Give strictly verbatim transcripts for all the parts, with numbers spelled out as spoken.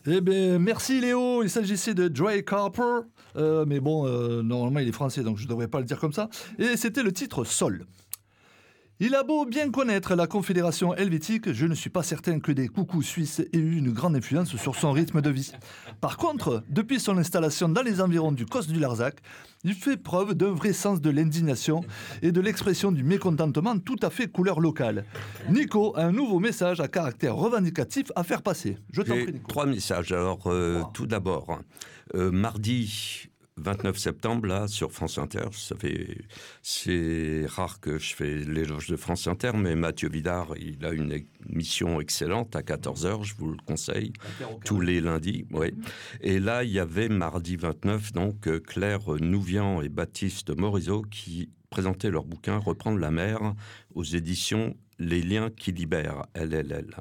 Eh bien, merci Léo. Il s'agissait de Drake Harper. Euh, mais bon, euh, normalement, il est français, donc je ne devrais pas le dire comme ça. Et c'était le titre Sol. Il a beau bien connaître la Confédération helvétique, je ne suis pas certain que des coucous suisses aient eu une grande influence sur son rythme de vie. Par contre, depuis son installation dans les environs du Cos du Larzac, il fait preuve d'un vrai sens de l'indignation et de l'expression du mécontentement tout à fait couleur locale. Nico a un nouveau message à caractère revendicatif à faire passer. Je t'en J'ai prie, Nico. Trois messages. Alors, euh, Wow. tout d'abord, euh, mardi vingt-neuf septembre, là, sur France Inter, ça fait, c'est rare que je fais l'éloge de France Inter, mais Mathieu Vidard, il a une émission excellente à quatorze heures, je vous le conseille, tous les lundis, oui. Et là, il y avait mardi vingt-neuf, donc, Claire Nouvian et Baptiste Morisot qui présentaient leur bouquin « Reprendre la mer » aux éditions Les Liens qui libèrent, L L L.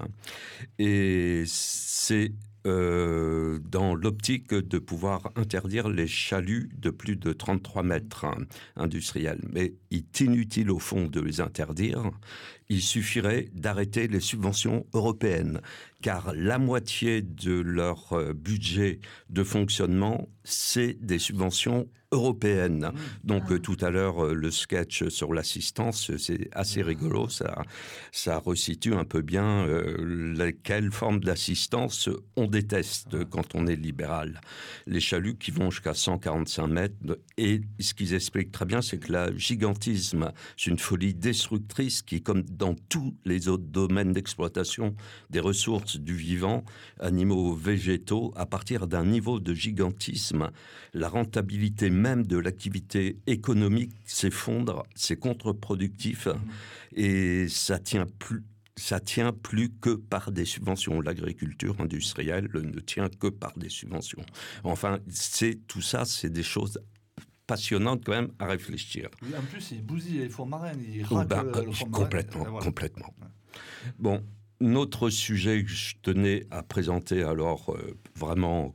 Et c'est Euh, dans l'optique de pouvoir interdire les chaluts de plus de trente-trois mètres hein, industriels. Mais il est inutile au fond de les interdire. Il suffirait d'arrêter les subventions européennes, car la moitié de leur euh, budget de fonctionnement, c'est des subventions européennes. Donc euh, tout à l'heure, euh, le sketch sur l'assistance, c'est assez rigolo, ça, ça resitue un peu bien euh, laquelle forme d'assistance on déteste quand on est libéral. Les chaluts qui vont jusqu'à cent quarante-cinq mètres, et ce qu'ils expliquent très bien, c'est que le gigantisme, c'est une folie destructrice qui, comme dans tous les autres domaines d'exploitation des ressources du vivant, animaux, végétaux, à partir d'un niveau de gigantisme, la rentabilité même de l'activité économique s'effondre, c'est contre-productif, mmh. et ça tient plus ça tient plus que par des subventions. L'agriculture industrielle ne tient que par des subventions. Enfin, c'est tout ça, c'est des choses passionnantes quand même à réfléchir. Oui, en plus, il bousille les fonds marins, il oh raque ben, euh, le fond complètement, marin. Voilà. Complètement. Ouais. Bon, notre sujet que je tenais à présenter, alors euh, vraiment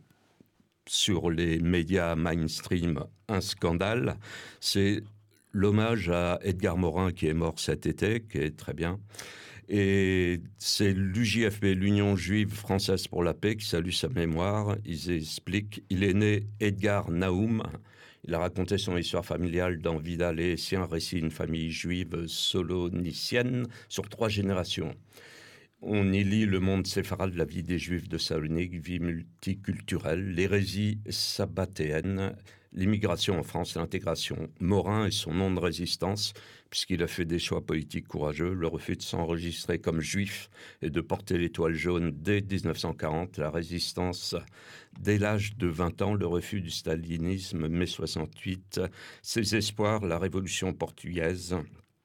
sur les médias mainstream, un scandale, c'est l'hommage à Edgar Morin qui est mort cet été, qui est très bien. Et c'est l'U J F P, l'Union Juive Française pour la Paix, qui salue sa mémoire. Ils expliquent, il est né Edgar Naoum. Il a raconté son histoire familiale dans Vidal et Essien, un récit d'une famille juive solonicienne sur trois générations. On y lit le monde séfarade, la vie des Juifs de Salonique, vie multiculturelle, l'hérésie sabbatéenne, l'immigration en France, l'intégration. Morin et son nom de résistance, puisqu'il a fait des choix politiques courageux, le refus de s'enregistrer comme juif et de porter l'étoile jaune dès dix-neuf cent quarante, la résistance dès l'âge de vingt ans, le refus du stalinisme, mai soixante-huit, ses espoirs, la révolution portugaise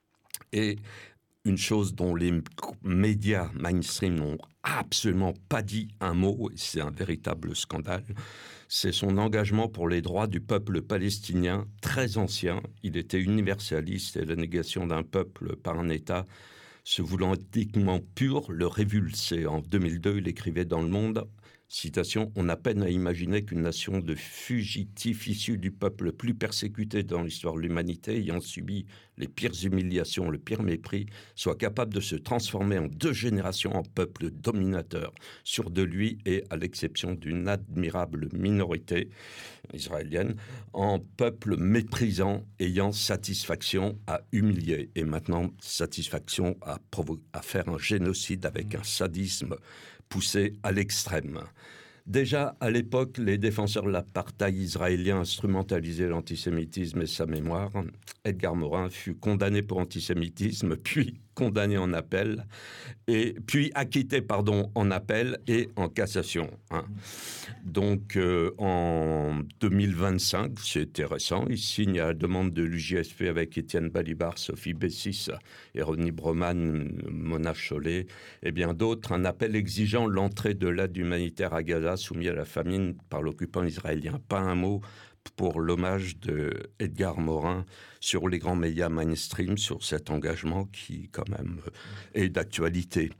et une chose dont les médias mainstream n'ont absolument pas dit un mot, et c'est un véritable scandale, c'est son engagement pour les droits du peuple palestinien, très ancien. Il était universaliste et la négation d'un peuple par un État se voulant éthiquement pur le révulsait. En deux mille deux, il écrivait dans Le Monde, citation, « On a peine à imaginer qu'une nation de fugitifs issus du peuple le plus persécuté dans l'histoire de l'humanité, ayant subi les pires humiliations, le pire mépris, soit capable de se transformer en deux générations en peuple dominateur, sûr de lui et, à l'exception d'une admirable minorité israélienne, en peuple méprisant, ayant satisfaction à humilier et maintenant satisfaction à, provo- à faire un génocide avec un sadisme poussé à l'extrême. » Déjà, à l'époque, les défenseurs de l'apartheid israélien instrumentalisaient l'antisémitisme et sa mémoire. Edgar Morin fut condamné pour antisémitisme, puis condamné en appel, et puis acquitté, pardon, en appel et en cassation. Hein. Donc, euh, en deux mille vingt-cinq, c'était récent, il signe à la demande de l'U J S P avec Étienne Balibar, Sophie Bessis, et Ronnie Broman, Mona Chollet, et bien d'autres, un appel exigeant l'entrée de l'aide humanitaire à Gaza soumis à la famine par l'occupant israélien. Pas un mot pour l'hommage de Edgar Morin sur les grands médias mainstream, sur cet engagement qui, quand même, est d'actualité.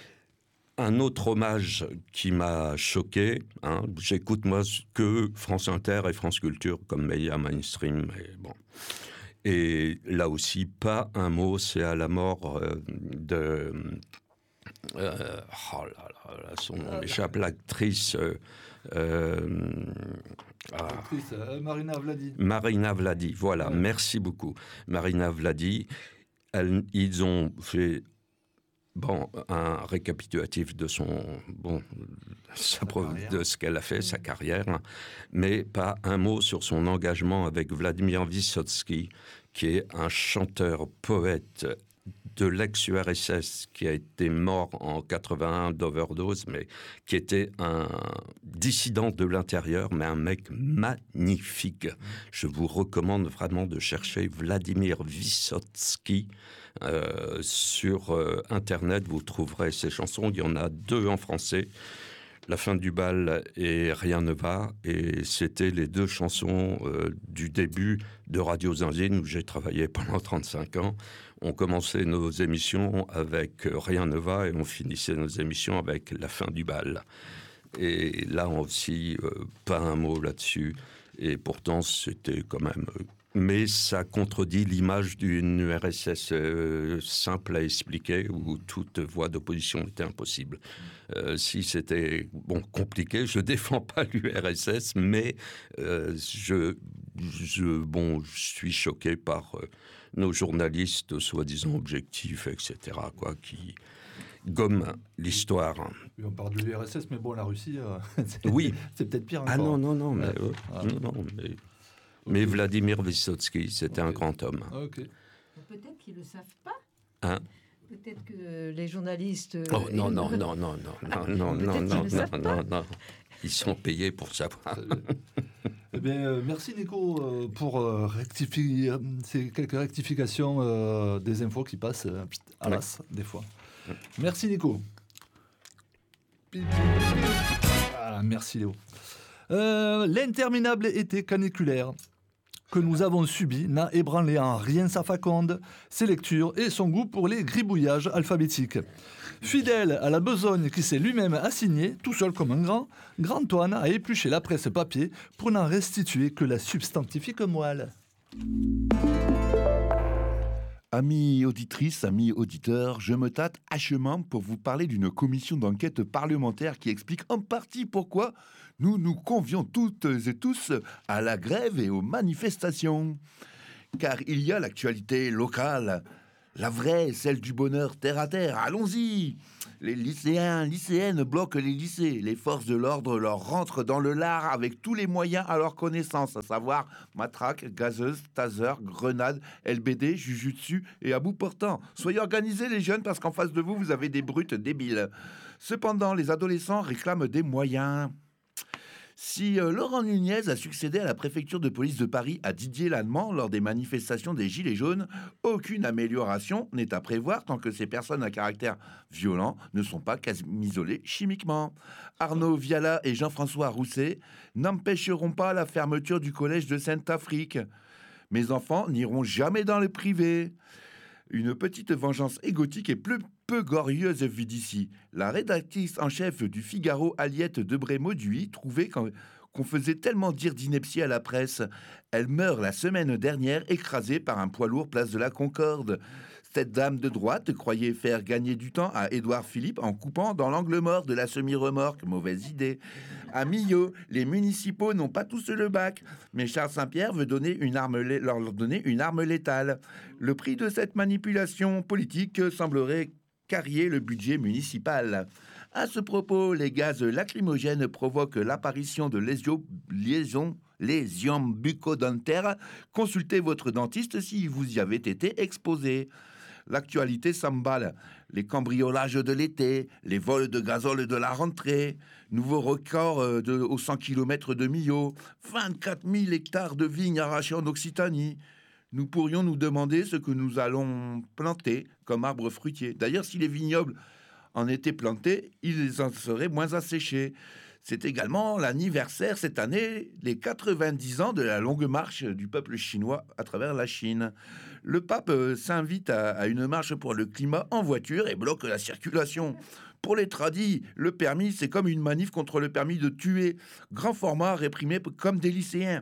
Un autre hommage qui m'a choqué, hein, j'écoute moi que France Inter et France Culture comme médias mainstream, et bon. Et là aussi, pas un mot, c'est à la mort euh, de euh, oh là là, là, son nom m'échappe, l'actrice... Euh, euh, ah, L'actrice euh, Marina Vladi. Marina Vladi, voilà, Ouais. merci beaucoup. Marina Vladi, elle, ils ont fait... Bon, un récapitulatif de son, bon, sa preuve, de ce qu'elle a fait, sa carrière, mais pas un mot sur son engagement avec Vladimir Vysotsky, qui est un chanteur, poète de l'ex-U R S S, qui a été mort en quatre-vingt-un d'overdose, mais qui était un dissident de l'intérieur, mais un mec magnifique. Je vous recommande vraiment de chercher Vladimir Vysotsky. Euh, sur euh, Internet, vous trouverez ces chansons. Il y en a deux en français, La fin du bal et Rien ne va. Et c'était les deux chansons euh, du début de Radio Zinzine, où j'ai travaillé pendant trente-cinq ans. On commençait nos émissions avec Rien ne va et on finissait nos émissions avec La fin du bal. Et là aussi, euh, pas un mot là-dessus. Et pourtant, c'était quand même... Euh, mais ça contredit l'image d'une U R S S euh, simple à expliquer, où toute voie d'opposition était impossible. Euh, si c'était bon, compliqué, je ne défends pas l'U R S S, mais euh, je, je, bon, je suis choqué par euh, nos journalistes soi-disant objectifs, et cetera, quoi, qui gomment l'histoire. Oui, on parle de l'U R S S, mais bon, la Russie, euh, c'est, oui. c'est peut-être pire encore. Ah non, non, non, mais... Ouais. Euh, Ah. non, non, mais... Mais Vladimir Vysotsky, c'était okay. un grand homme. Okay. Peut-être qu'ils ne le savent pas. Hein? Peut-être que les journalistes... Oh non, non, non, non, non, non, non, non, non, non, non, non. Ils sont payés pour savoir. Eh bien, euh, merci Nico euh, pour euh, rectifier euh, ces quelques rectifications euh, des infos qui passent euh, à l'as, ouais. des fois. Ouais. Merci Nico. Ah, merci Léo. Euh, l'interminable été caniculaire que nous avons subi n'a ébranlé en rien sa faconde, ses lectures et son goût pour les gribouillages alphabétiques. Fidèle à la besogne qui s'est lui-même assigné, tout seul comme un grand, Grand-Antoine a épluché la presse papier pour n'en restituer que la substantifique moelle. Amis auditrices, amis auditeurs, je me tâte hachement pour vous parler d'une commission d'enquête parlementaire qui explique en partie pourquoi nous nous convions toutes et tous à la grève et aux manifestations. Car il y a l'actualité locale, la vraie, celle du bonheur terre à terre. Allons-y! Les lycéens, lycéennes bloquent les lycées. Les forces de l'ordre leur rentrent dans le lard avec tous les moyens à leur connaissance, à savoir matraques, gazeuses, tasers, grenades, L B D, jujutsu et à bout portant. Soyez organisés les jeunes parce qu'en face de vous, vous avez des brutes débiles. Cependant, les adolescents réclament des moyens. Si euh, Laurent Nunez a succédé à la préfecture de police de Paris à Didier Lallemand lors des manifestations des Gilets jaunes, aucune amélioration n'est à prévoir tant que ces personnes à caractère violent ne sont pas camisolées chimiquement. Arnaud Viala et Jean-François Rousset n'empêcheront pas la fermeture du collège de Sainte-Afrique. Mes enfants n'iront jamais dans le privé. Une petite vengeance égotique et peu, peu glorieuse vue d'ici. La rédactrice en chef du Figaro, Aliette Debré-Mauduit, trouvait qu'on, qu'on faisait tellement dire d'ineptie à la presse. Elle meurt la semaine dernière, écrasée par un poids lourd place de la Concorde. Cette dame de droite croyait faire gagner du temps à Édouard Philippe en coupant dans l'angle mort de la semi-remorque. Mauvaise idée. À Millau, les municipaux n'ont pas tous le bac, mais Charles Saint-Pierre veut donner une arme, leur donner une arme létale. Le prix de cette manipulation politique semblerait carrier le budget municipal. À ce propos, les gaz lacrymogènes provoquent l'apparition de lésio, liaisons lésions bucco-dentaires. Consultez votre dentiste si vous y avez été exposé. L'actualité s'emballe. Les cambriolages de l'été, les vols de gazole de la rentrée, nouveau record de, aux cent kilomètres de Millau, vingt-quatre mille hectares de vignes arrachées en Occitanie. Nous pourrions nous demander ce que nous allons planter comme arbres fruitiers. D'ailleurs, si les vignobles en étaient plantés, ils en seraient moins asséchés. C'est également l'anniversaire cette année, les quatre-vingt-dix ans de la longue marche du peuple chinois à travers la Chine. Le pape s'invite à, à une marche pour le climat en voiture et bloque la circulation. Pour les tradis, le permis, c'est comme une manif contre le permis de tuer. Grand format réprimé comme des lycéens.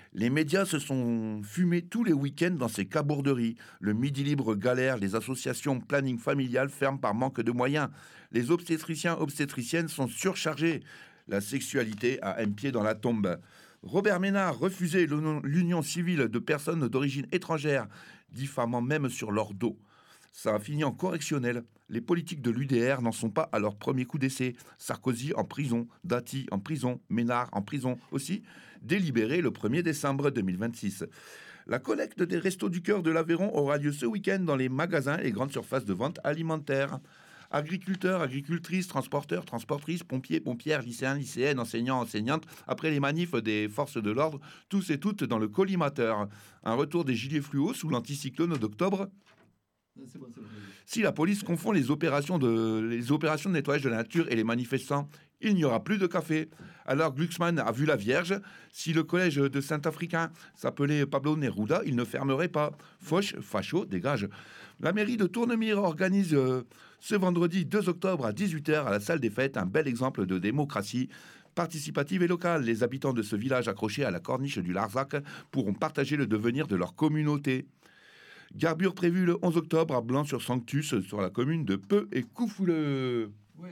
Les médias se sont fumés tous les week-ends dans ces cabourderies. Le Midi Libre galère, les associations planning familial ferment par manque de moyens. Les obstétriciens, obstétriciennes sont surchargés. La sexualité a un pied dans la tombe. Robert Ménard refusait l'union civile de personnes d'origine étrangère, diffamant même sur leur dos. Ça a fini en correctionnel. Les politiques de l'U D R n'en sont pas à leur premier coup d'essai. Sarkozy en prison, Dati en prison, Ménard en prison aussi, délibéré le premier décembre deux mille vingt-six. La collecte des Restos du Cœur de l'Aveyron aura lieu ce week-end dans les magasins et grandes surfaces de vente alimentaires. Agriculteurs, agricultrices, transporteurs, transportrices, pompiers, pompières, lycéens, lycéennes, enseignants, enseignantes, après les manifs des forces de l'ordre, tous et toutes dans le collimateur. Un retour des gilets fluo sous l'anticyclone d'octobre. C'est bon, c'est bon. Si la police confond les opérations, de, les opérations de nettoyage de la nature et les manifestants, il n'y aura plus de café. Alors Glucksmann a vu la Vierge. Si le collège de Saint-Africain s'appelait Pablo Neruda, il ne fermerait pas. Foch, facho, dégage. La mairie de Tournemire organise euh, ce vendredi deux octobre à dix-huit heures à la salle des fêtes un bel exemple de démocratie participative et locale. Les habitants de ce village accroché à la corniche du Larzac pourront partager le devenir de leur communauté. Garbure prévue le onze octobre à Blanc-sur-Sanctus, sur la commune de Peu et Coufouleux. Ouais.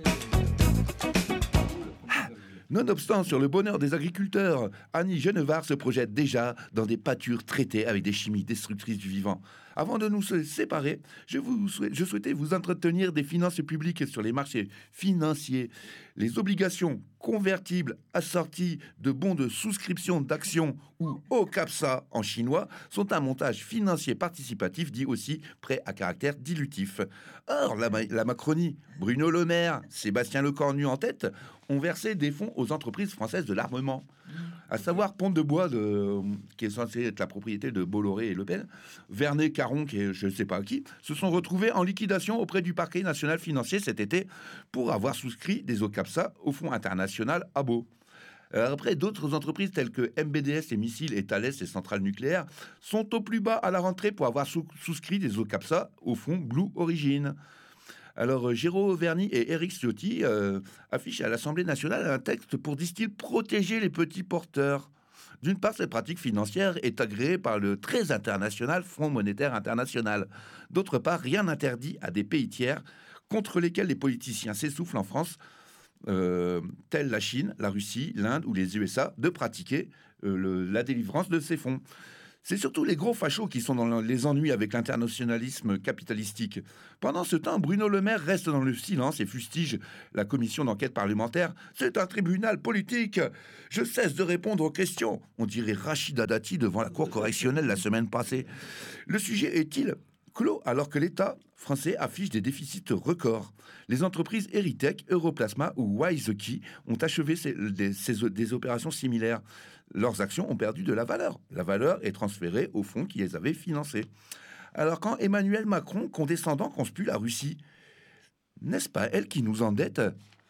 Nonobstant sur le bonheur des agriculteurs, Annie Genevard se projette déjà dans des pâtures traitées avec des chimies destructrices du vivant. Avant de nous séparer, je, vous souhait, je souhaitais vous entretenir des finances publiques sur les marchés financiers. Les obligations convertibles assorties de bons de souscription d'actions ou O C A P S A en chinois sont un montage financier participatif dit aussi prêt à caractère dilutif. Or, la, la Macronie, Bruno Le Maire, Sébastien Lecornu en tête, ont versé des fonds aux entreprises françaises de l'armement. À savoir Pont de Bois, de, qui est censé être la propriété de Bolloré et Le Pen, Vernet, Caron, qui est je ne sais pas qui, se sont retrouvés en liquidation auprès du parquet national financier cet été pour avoir souscrit des O C A P S A au Fonds international A B O. Alors après, d'autres entreprises telles que M B D S et Missiles et Thales et Centrales Nucléaires sont au plus bas à la rentrée pour avoir sous- souscrit des O C A P S A au Fonds Blue Origin. Alors, Géraud Verny et Éric Ciotti euh, affichent à l'Assemblée nationale un texte pour, disent-ils, protéger les petits porteurs. D'une part, cette pratique financière est agréée par le très international Fonds monétaire international. D'autre part, rien n'interdit à des pays tiers contre lesquels les politiciens s'essoufflent en France, euh, tels la Chine, la Russie, l'Inde ou les U S A, de pratiquer euh, le, la délivrance de ces fonds. C'est surtout les gros fachos qui sont dans les ennuis avec l'internationalisme capitalistique. Pendant ce temps, Bruno Le Maire reste dans le silence et fustige la commission d'enquête parlementaire. C'est un tribunal politique. Je cesse de répondre aux questions. On dirait Rachida Dati devant la cour correctionnelle la semaine passée. Le sujet est-il clos alors que l'État français affiche des déficits records? Les entreprises Eritech, Europlasma ou WiseKey ont achevé ces, des, ces, des opérations similaires. Leurs actions ont perdu de la valeur. La valeur est transférée aux fonds qui les avaient financées. Alors quand Emmanuel Macron, condescendant, conspue la Russie, n'est-ce pas elle qui nous endette?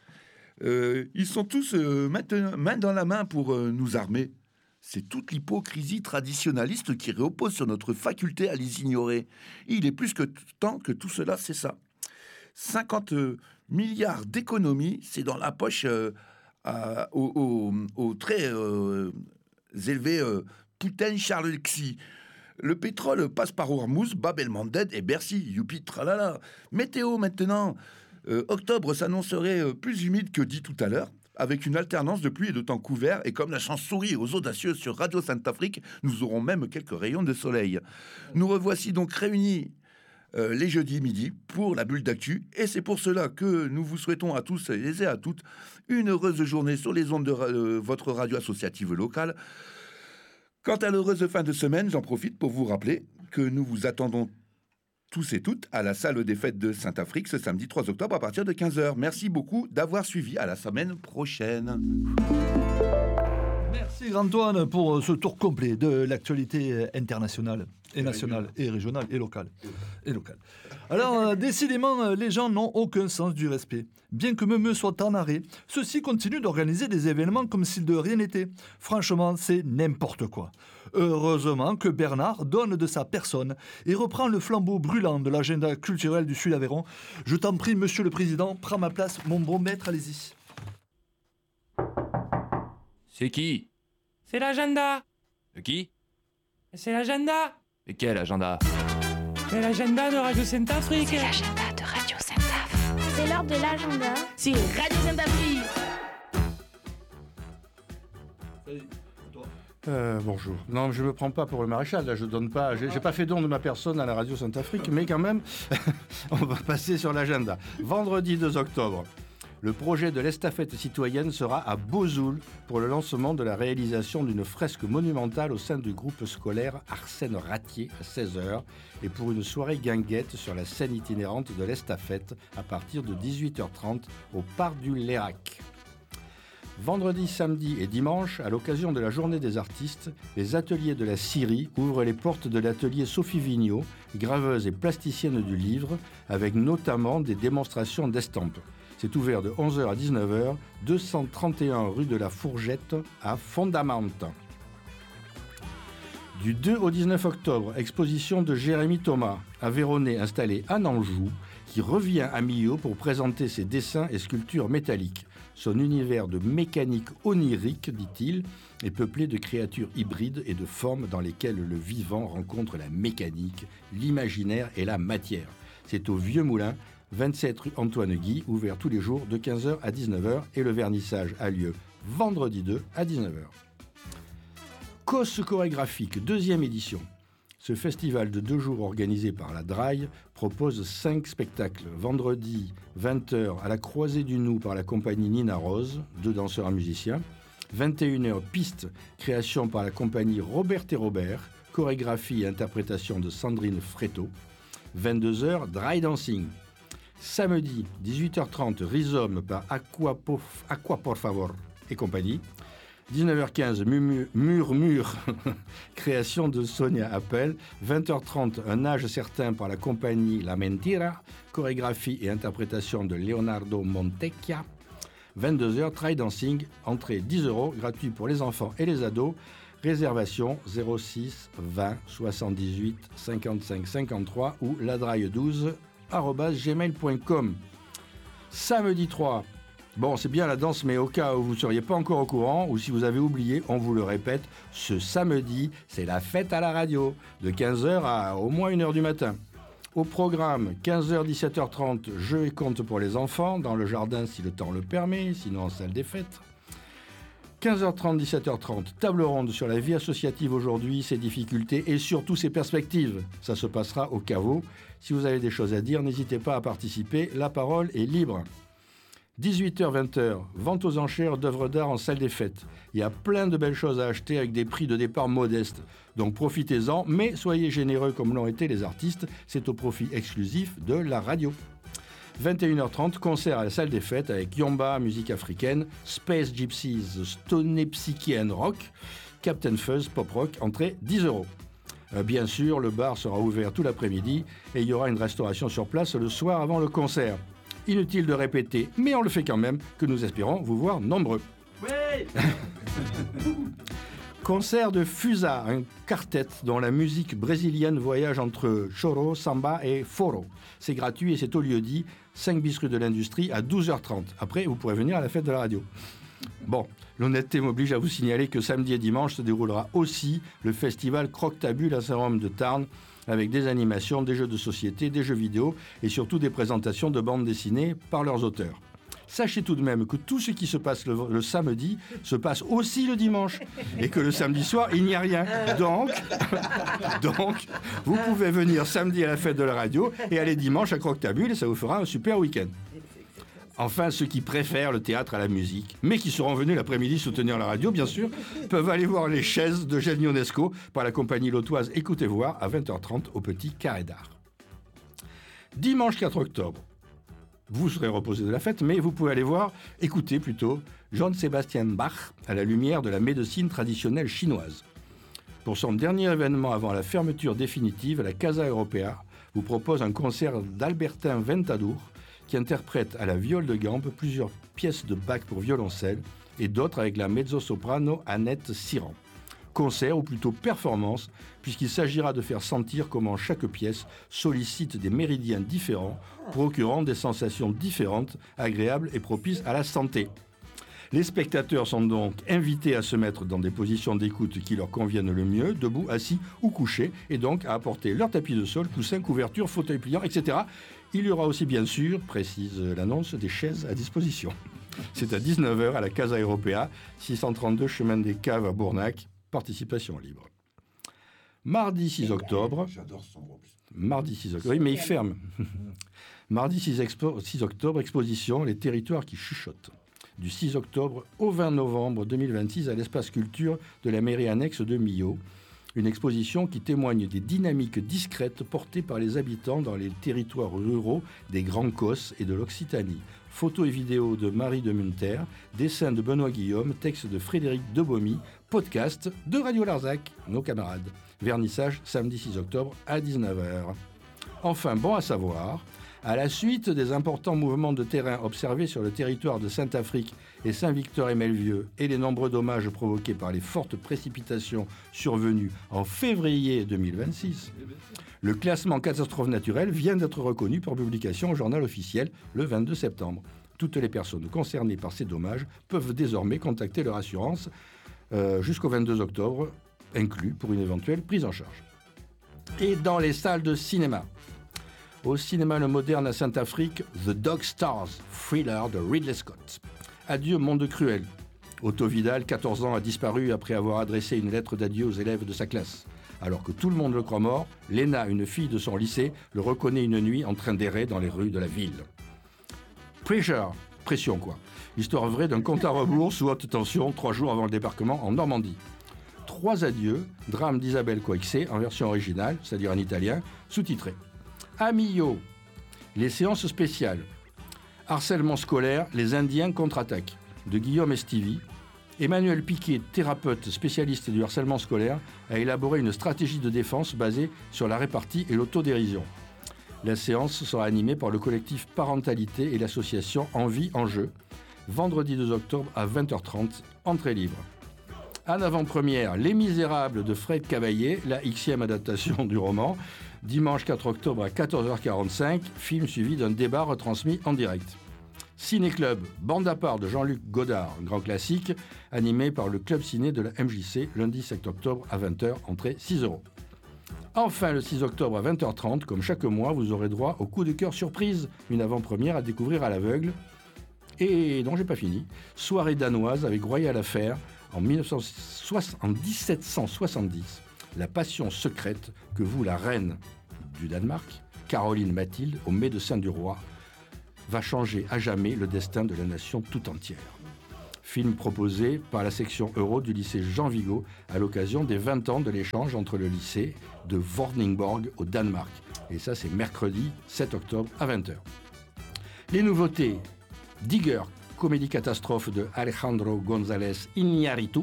euh, Ils sont tous euh, maintenant, main dans la main pour euh, nous armer. C'est toute l'hypocrisie traditionnaliste qui repose sur notre faculté à les ignorer. Il est plus que temps que tout cela, c'est ça. cinquante milliards d'économies, c'est dans la poche euh, à, au, au, au très euh, élevé euh, Poutine Charles Xi. Le pétrole passe par Hormuz, Bab el-Mandeb et Bercy. Youpi, tralala. Météo maintenant. Euh, octobre s'annoncerait euh, plus humide que dit tout à l'heure, avec une alternance de pluie et de temps couvert, et comme la chance sourit aux audacieux sur Radio Sainte-Afrique, nous aurons même quelques rayons de soleil. Nous revoici donc réunis euh, les jeudis midi pour la bulle d'actu, et c'est pour cela que nous vous souhaitons à tous et à toutes une heureuse journée sur les ondes de ra- euh, votre radio associative locale. Quant à l'heureuse fin de semaine, j'en profite pour vous rappeler que nous vous attendons tous et toutes à la salle des fêtes de Sainte-Afrique ce samedi trois octobre à partir de quinze heures. Merci beaucoup d'avoir suivi. À la semaine prochaine. Merci Antoine pour ce tour complet de l'actualité internationale et nationale et régionale et locale. Et locale. Alors, euh, décidément, euh, les gens n'ont aucun sens du respect. Bien que Meumeu soit en arrêt, ceux-ci continuent d'organiser des événements comme s'il de rien n'était. Franchement, c'est n'importe quoi. Heureusement que Bernard donne de sa personne et reprend le flambeau brûlant de l'agenda culturel du Sud-Aveyron. Je t'en prie, monsieur le président, prends ma place, mon bon maître, allez-y. C'est qui? C'est l'agenda. De qui? C'est l'agenda. Et quel agenda? C'est l'agenda de Radio Sainte-Afrique. C'est l'agenda de Radio Sainte-Afrique. C'est l'heure de l'agenda. C'est Radio Sainte-Afrique. Euh, bonjour. Non, je ne me prends pas pour le maréchal, là, je donne pas, j'ai, j'ai pas fait don de ma personne à la Radio Sainte-Afrique, mais quand même, on va passer sur l'agenda. Vendredi deux octobre, le projet de l'estafette citoyenne sera à Bozoul pour le lancement de la réalisation d'une fresque monumentale au sein du groupe scolaire Arsène Ratier à seize heures et pour une soirée guinguette sur la scène itinérante de l'estafette à partir de dix-huit heures trente au Parc du Lérac. Vendredi, samedi et dimanche, à l'occasion de la Journée des artistes, les ateliers de la Syrie ouvrent les portes de l'atelier Sophie Vigneault, graveuse et plasticienne du livre, avec notamment des démonstrations d'estampes. C'est ouvert de onze heures à dix-neuf heures, deux cent trente et un rue de la Fourgette à Fondamenta. Du deux au dix-neuf octobre, exposition de Jérémy Thomas, Aveyronais installé à Nanjou, qui revient à Millau pour présenter ses dessins et sculptures métalliques. Son univers de mécanique onirique, dit-il, est peuplé de créatures hybrides et de formes dans lesquelles le vivant rencontre la mécanique, l'imaginaire et la matière. C'est au Vieux Moulin, vingt-sept rue Antoine Guy, ouvert tous les jours de quinze heures à dix-neuf heures et le vernissage a lieu vendredi deux à dix-neuf heures. Cos chorégraphique, deuxième édition. Ce festival de deux jours organisé par la D R A I propose cinq spectacles. Vendredi, vingt heures, à la Croisée du Nou par la compagnie Nina Rose, deux danseurs et musiciens. vingt et une heures, piste, création par la compagnie Robert et Robert, chorégraphie et interprétation de Sandrine Fréteau. vingt-deux heures, dry dancing. Samedi, dix-huit heures trente, Rhizome par Aqua por, Aqua por favor et compagnie. dix-neuf heures quinze, Murmure, Murmure, création de Sonia Appel. vingt heures trente, Un âge certain par la compagnie La Mentira, chorégraphie et interprétation de Leonardo Montecchia. vingt-deux heures, Try Dancing, entrée dix euros, gratuit pour les enfants et les ados. Réservation zéro six vingt soixante-dix-huit cinquante-cinq cinquante-trois ou ladraille douze arobase gmail point com. Samedi trois. Bon, c'est bien la danse, mais au cas où vous ne seriez pas encore au courant, ou si vous avez oublié, on vous le répète, ce samedi, c'est la fête à la radio, de quinze heures à au moins une heure du matin. Au programme, quinze heures, dix-sept heures trente, jeux et contes pour les enfants, dans le jardin si le temps le permet, sinon en salle des fêtes. quinze heures trente, dix-sept heures trente, table ronde sur la vie associative aujourd'hui, ses difficultés et surtout ses perspectives. Ça se passera au caveau. Si vous avez des choses à dire, n'hésitez pas à participer, la parole est libre. dix-huit heures, vingt heures, vente aux enchères d'œuvres d'art en salle des fêtes. Il y a plein de belles choses à acheter avec des prix de départ modestes. Donc profitez-en, mais soyez généreux comme l'ont été les artistes. C'est au profit exclusif de la radio. vingt et une heures trente, concert à la salle des fêtes avec Yomba, musique africaine, Space Gypsies, Stone Psyche Rock, Captain Fuzz, pop rock, entrée dix euros. Euh, bien sûr, le bar sera ouvert tout l'après-midi et il y aura une restauration sur place le soir avant le concert. Inutile de répéter, mais on le fait quand même, que nous espérons vous voir nombreux. Oui. Concert de Fusa, un quartet dont la musique brésilienne voyage entre choro, samba et foro. C'est gratuit et c'est au lieu-dit, cinq bis rue de l'Industrie à douze heures trente. Après, vous pourrez venir à la fête de la radio. Bon, l'honnêteté m'oblige à vous signaler que samedi et dimanche se déroulera aussi le festival Croque-Tabule à Saint-Rome de Tarn, avec des animations, des jeux de société, des jeux vidéo et surtout des présentations de bandes dessinées par leurs auteurs. Sachez tout de même que tout ce qui se passe le, le samedi se passe aussi le dimanche et que le samedi soir, il n'y a rien. Donc, donc, vous pouvez venir samedi à la fête de la radio et aller dimanche à Croque-Tabule et ça vous fera un super week-end. Enfin, ceux qui préfèrent le théâtre à la musique, mais qui seront venus l'après-midi soutenir la radio, bien sûr, peuvent aller voir Les Chaises de Gilles Ionesco par la compagnie lotoise Écoutez voir à vingt heures trente au Petit Carré d'Art. Dimanche quatre octobre, vous serez reposé de la fête, mais vous pouvez aller voir, écouter plutôt, Johann Sebastian Bach à la lumière de la médecine traditionnelle chinoise. Pour son dernier événement avant la fermeture définitive, la Casa Europea vous propose un concert d'Albertin Ventadour, qui interprète à la viole de gambe plusieurs pièces de Bach pour violoncelle et d'autres avec la mezzo-soprano Annette Siran. Concert ou plutôt performance, puisqu'il s'agira de faire sentir comment chaque pièce sollicite des méridiens différents, procurant des sensations différentes, agréables et propices à la santé. Les spectateurs sont donc invités à se mettre dans des positions d'écoute qui leur conviennent le mieux, debout, assis ou couchés, et donc à apporter leur tapis de sol, coussin, couverture, fauteuil pliant, et cetera. Il y aura aussi, bien sûr, précise l'annonce, des chaises à disposition. C'est à dix-neuf heures à la Casa Europea, six cent trente-deux chemin des Caves à Bournac. Participation libre. Mardi six octobre. J'adore son groupe. Mardi six octobre. Oui, mais il ferme. Mardi six, expo- six octobre, exposition Les territoires qui chuchotent. Du six octobre au vingt novembre deux mille vingt-six à l'espace culture de la mairie annexe de Millau. Une exposition qui témoigne des dynamiques discrètes portées par les habitants dans les territoires ruraux des Grands Causses et de l'Occitanie. Photos et vidéos de Marie de Munter, dessins de Benoît Guillaume, texte de Frédéric Debomy, podcast de Radio Larzac, nos camarades. Vernissage samedi six octobre à dix-neuf heures. Enfin, bon à savoir, à la suite des importants mouvements de terrain observés sur le territoire de Saint-Afrique et Saint-Victor-et-Melvieux et les nombreux dommages provoqués par les fortes précipitations survenues en février deux mille vingt-six, le classement catastrophe naturelle vient d'être reconnu pour publication au journal officiel le vingt-deux septembre. Toutes les personnes concernées par ces dommages peuvent désormais contacter leur assurance euh, jusqu'au vingt-deux octobre, inclus pour une éventuelle prise en charge. Et dans les salles de cinéma, au cinéma Le Moderne à Saint-Afrique, The Dog Stars, thriller de Ridley Scott. Adieu monde cruel. Otto Vidal, quatorze ans, a disparu après avoir adressé une lettre d'adieu aux élèves de sa classe. Alors que tout le monde le croit mort, Lena, une fille de son lycée, le reconnaît une nuit en train d'errer dans les rues de la ville. Pressure, pression quoi. Histoire vraie d'un compte à rebours sous haute tension, trois jours avant le débarquement en Normandie. Trois adieux, drame d'Isabelle Coixet en version originale, c'est-à-dire en italien, sous-titré. À Millau, les séances spéciales. Harcèlement scolaire, les Indiens contre-attaquent, de Guillaume Estivi. Emmanuel Piquet, thérapeute spécialiste du harcèlement scolaire, a élaboré une stratégie de défense basée sur la répartie et l'autodérision. La séance sera animée par le collectif Parentalité et l'association Envie en Jeu, vendredi deux octobre à vingt heures trente, entrée libre. En avant-première, Les Misérables de Fred Cavaillé, la Xème adaptation du roman, dimanche quatre octobre à quatorze heures quarante-cinq, film suivi d'un débat retransmis en direct. Ciné-Club, bande à part de Jean-Luc Godard, un grand classique, animé par le Club Ciné de la M J C, lundi sept octobre à vingt heures, entrée six euros. Enfin, le six octobre à vingt heures trente, comme chaque mois, vous aurez droit au coup de cœur surprise, une avant-première à découvrir à l'aveugle. Et non, j'ai pas fini. Soirée danoise avec Royal Affair en, dix-neuf cent soixante, en dix-sept cent soixante-dix. La passion secrète que voue la reine du Danemark, Caroline Mathilde, au médecin du roi, va changer à jamais le destin de la nation tout entière. Film proposé par la section Euro du lycée Jean Vigo à l'occasion des vingt ans de l'échange entre le lycée de Vordingborg au Danemark. Et ça, c'est mercredi sept octobre à vingt heures. Les nouveautés, Digger, comédie catastrophe de Alejandro González Iñárritu.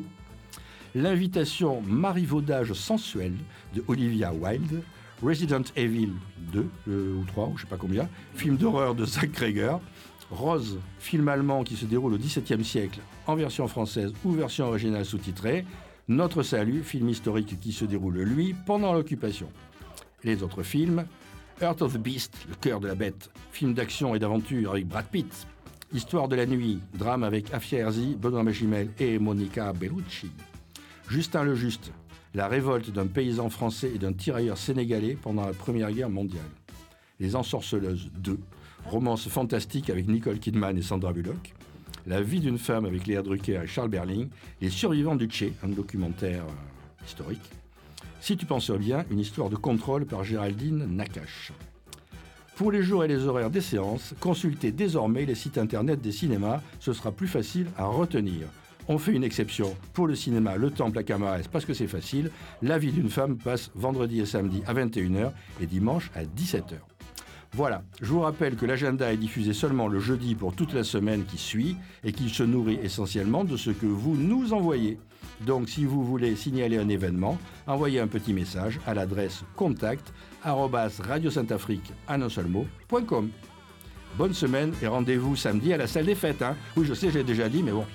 L'invitation marivaudage sensuel de Olivia Wilde. Resident Evil deux euh, ou trois, ou je sais pas combien, film d'horreur de Zach Cregger. Rose, film allemand qui se déroule au dix-septième siècle en version française ou version originale sous-titrée. Notre salut, film historique qui se déroule, lui, pendant l'occupation. Les autres films, Heart of the Beast, le cœur de la bête, film d'action et d'aventure avec Brad Pitt. Histoire de la nuit, drame avec Afia Herzi, Benoît Magimel et Monica Bellucci. Justin le Juste, la révolte d'un paysan français et d'un tirailleur sénégalais pendant la Première Guerre mondiale. Les Ensorceleuses deux, romance fantastique avec Nicole Kidman et Sandra Bullock. La vie d'une femme avec Léa Drucker et Charles Berling. Les Survivants du Tché, un documentaire euh, historique. Si tu penses bien, une histoire de contrôle par Géraldine Nakache. Pour les jours et les horaires des séances, consultez désormais les sites internet des cinémas, ce sera plus facile à retenir. On fait une exception pour le cinéma Le Temple à Camarès parce que c'est facile. La vie d'une femme passe vendredi et samedi à vingt et une heures et dimanche à dix-sept heures. Voilà, je vous rappelle que l'agenda est diffusé seulement le jeudi pour toute la semaine qui suit et qu'il se nourrit essentiellement de ce que vous nous envoyez. Donc si vous voulez signaler un événement, envoyez un petit message à l'adresse contact arobase radio saint afrique en un seul mot, point com. Bonne semaine et rendez-vous samedi à la salle des fêtes. Hein. Oui, je sais, j'ai déjà dit, mais bon.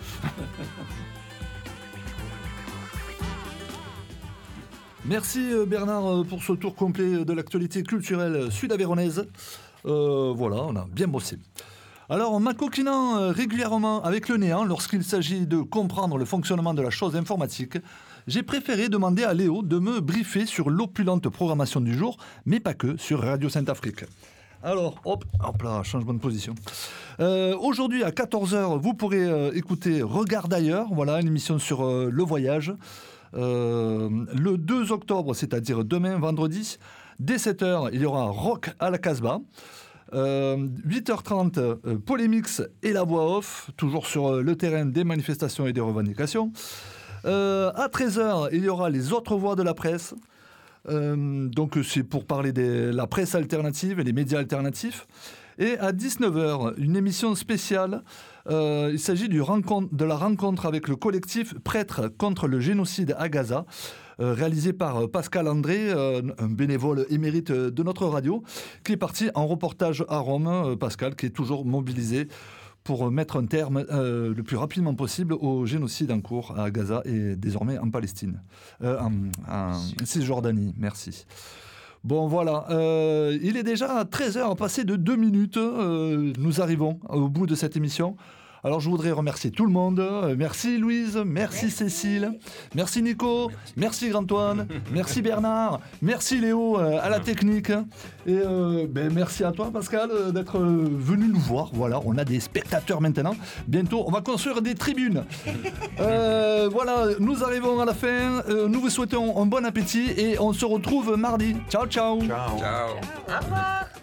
Merci Bernard pour ce tour complet de l'actualité culturelle sud-avéronaise. Euh, voilà, on a bien bossé. Alors, en m'acoquinant euh, régulièrement avec le néant lorsqu'il s'agit de comprendre le fonctionnement de la chose informatique, j'ai préféré demander à Léo de me briefer sur l'opulente programmation du jour, mais pas que, sur Radio Sainte-Afrique. Alors, hop, hop là, changement de position. Euh, aujourd'hui, à quatorze heures, vous pourrez euh, écouter Regard d'ailleurs, voilà, une émission sur euh, le voyage. Euh, le deux octobre, c'est-à-dire demain, vendredi, dès sept heures, il y aura Rock à la Casbah. Euh, huit heures trente, euh, Polémix et la voix off, toujours sur euh, le terrain des manifestations et des revendications. Euh, à treize heures, il y aura les autres voix de la presse. Euh, donc c'est pour parler de la presse alternative et des médias alternatifs. Et à dix-neuf heures, une émission spéciale. Euh, il s'agit du rencontre, de la rencontre avec le collectif Prêtres contre le génocide à Gaza, euh, réalisé par Pascal André, euh, un bénévole émérite de notre radio, qui est parti en reportage à Rome. Euh, Pascal, qui est toujours mobilisé pour mettre un terme euh, le plus rapidement possible au génocide en cours à Gaza et désormais en Palestine, euh, en, en Cisjordanie. Merci. Bon, voilà, euh, il est déjà treize heures, passé de deux minutes. Euh, nous arrivons au bout de cette émission. Alors, je voudrais remercier tout le monde. Euh, merci Louise, merci, merci Cécile, merci Nico, merci, merci Grand-Antoine, merci Bernard, merci Léo euh, à la technique. Et euh, ben, merci à toi Pascal euh, d'être euh, venu nous voir. Voilà, on a des spectateurs maintenant. Bientôt, on va construire des tribunes. Euh, voilà, nous arrivons à la fin. Euh, nous vous souhaitons un bon appétit et on se retrouve mardi. Ciao, ciao. Ciao. Ciao. Au revoir.